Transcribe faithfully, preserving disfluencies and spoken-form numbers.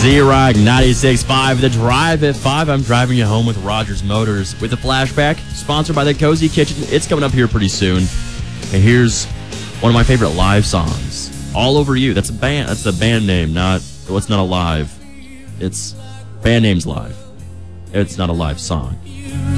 Z-Rock ninety-six point five, The Drive at five. I'm driving you home with Rogers Motors with a flashback, sponsored by the Cozy Kitchen. It's coming up here pretty soon. And here's one of my favorite live songs, All Over You. That's a band. That's the band name, not, well, it's not a live. It's, band name's live. It's not a live song.